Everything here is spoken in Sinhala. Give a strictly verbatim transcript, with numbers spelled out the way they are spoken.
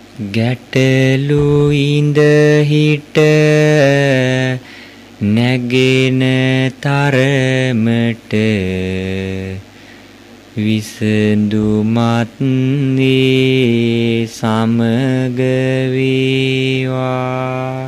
ගැටලු ඉඳ හිට නැගෙන තරමට විසඳුමත් දී සමග වේවා.